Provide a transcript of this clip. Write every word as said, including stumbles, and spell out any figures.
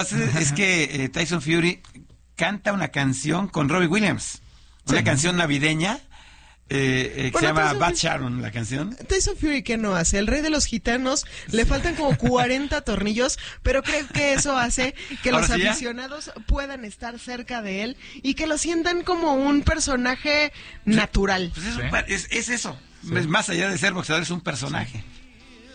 Es que eh, Tyson Fury canta una canción con Robbie Williams, una sí. canción navideña. Eh, eh, que bueno, se llama Bad Sharon, la canción. Tyson Fury, ¿qué no hace? El rey de los gitanos, sí. le faltan como cuarenta tornillos, pero creo que eso hace que los sí aficionados ya? puedan estar cerca de él y que lo sientan como un personaje natural. Pues es, sí. un, es, es eso, sí. es más allá de ser boxeador, es un personaje. Sí.